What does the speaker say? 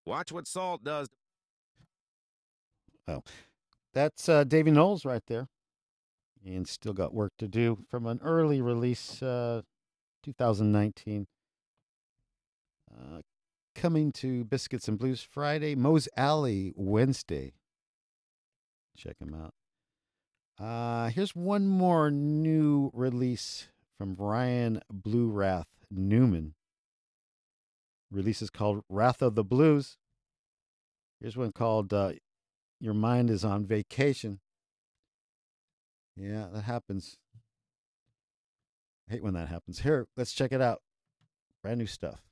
Watch what salt does. Oh, that's Davy Knowles right there. And still got work to do from an early release, 2019. Uh, Coming to Biscuits and Blues Friday, Moe's Alley Wednesday. Check him out. Here's one more new release from Ryan Blue Wrath Newman. Release is called Wrath of the Blues. Here's one called Your Mind is on Vacation. Yeah, that happens. I hate when that happens. Here, let's check it out. Brand new stuff.